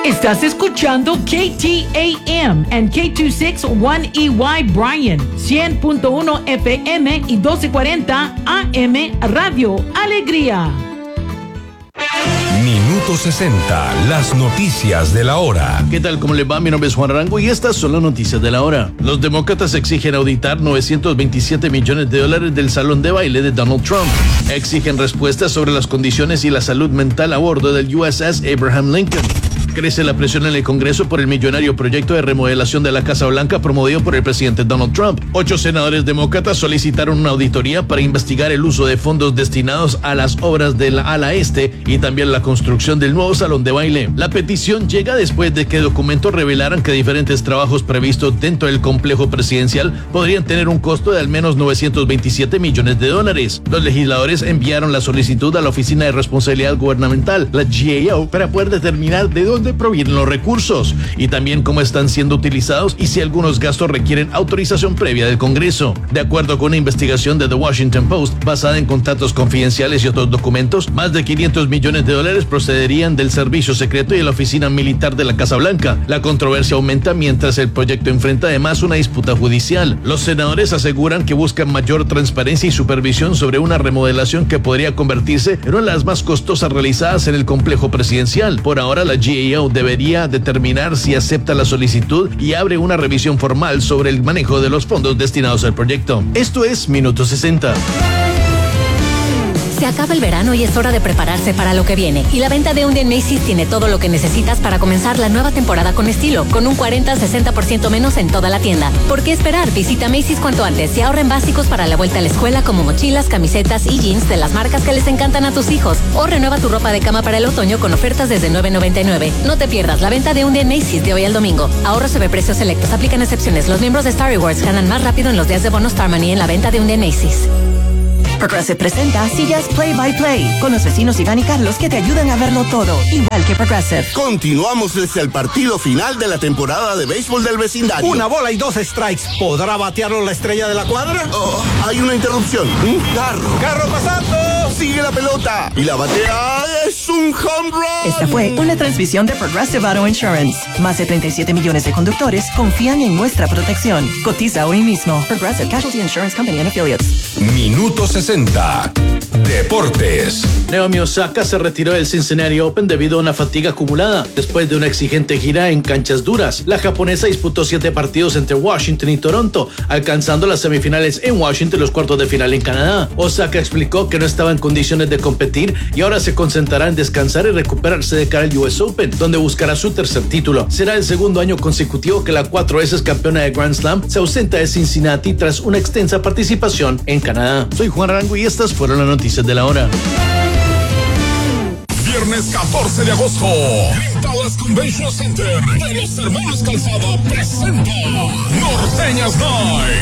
Estás escuchando KTAM and K261EY Bryan, 100.1 FM y 1240 AM Radio Alegría. Minuto 60, las noticias de la hora. ¿Qué tal? ¿Cómo les va? Mi nombre es Juan Arango y estas son las noticias de la hora. Los demócratas exigen auditar $927 millones del salón de baile de Donald Trump. Exigen respuestas sobre las condiciones y la salud mental a bordo del USS Abraham Lincoln. Crece la presión en el Congreso por el millonario proyecto de remodelación de la Casa Blanca promovido por el presidente Donald Trump. 8 senadores demócratas solicitaron una auditoría para investigar el uso de fondos destinados a las obras de la ala este y también la construcción del nuevo salón de baile. La petición llega después de que documentos revelaran que diferentes trabajos previstos dentro del complejo presidencial podrían tener un costo de al menos $927 millones. Los legisladores enviaron la solicitud a la Oficina de Responsabilidad Gubernamental, la GAO, para poder determinar de dónde provienen los recursos y también cómo están siendo utilizados y si algunos gastos requieren autorización previa del Congreso. De acuerdo con una investigación de The Washington Post basada en contratos confidenciales y otros documentos, más de $500 millones procederían del servicio secreto y de la oficina militar de la Casa Blanca. La controversia aumenta mientras el proyecto enfrenta además una disputa judicial. Los senadores aseguran que buscan mayor transparencia y supervisión sobre una remodelación que podría convertirse en una de las más costosas realizadas en el complejo presidencial. Por ahora, la GAO debería determinar si acepta la solicitud y abre una revisión formal sobre el manejo de los fondos destinados al proyecto. Esto es Minuto 60. Se acaba el verano y es hora de prepararse para lo que viene. Y la venta de un día en Macy's tiene todo lo que necesitas para comenzar la nueva temporada con estilo, con un 40-60% menos en toda la tienda. ¿Por qué esperar? Visita Macy's cuanto antes y ahorra en básicos para la vuelta a la escuela como mochilas, camisetas y jeans de las marcas que les encantan a tus hijos. O renueva tu ropa de cama para el otoño con ofertas desde $9.99. No te pierdas la venta de un día en Macy's de hoy al domingo. Ahorro sobre precios selectos. Aplican excepciones. Los miembros de Star Rewards ganan más rápido en los días de bono Star Money en la venta de un día en Macy's. Progressive presenta Sillas Play by Play con los vecinos Iván y Carlos que te ayudan a verlo todo, igual que Progressive. Continuamos desde el partido final de la temporada de béisbol del vecindario. Una bola y 2 strikes. ¿Podrá batearlo la estrella de la cuadra? Oh, hay una interrupción. Un carro. ¡Carro pasando! Sigue la pelota y la batea es un home run. Esta fue una transmisión de Progressive Auto Insurance. Más de 37 millones de conductores confían en nuestra protección. Cotiza hoy mismo. Progressive Casualty Insurance Company and Affiliates. Minuto 60. Deportes. Naomi Osaka se retiró del Cincinnati Open debido a una fatiga acumulada después de una exigente gira en canchas duras. La japonesa disputó 7 partidos entre Washington y Toronto, alcanzando las semifinales en Washington y los cuartos de final en Canadá. Osaka explicó que no estaba en condiciones de competir y ahora se concentrará en descansar y recuperarse de cara al US Open, donde buscará su tercer título. Será el segundo año consecutivo que la 4 veces campeona de Grand Slam se ausenta de Cincinnati tras una extensa participación en Canadá. Soy Juan Arango y estas fueron las noticias de la hora. Viernes 14 de agosto, Dallas Convention Center de los Hermanos Calzada presenta Norteñas Night.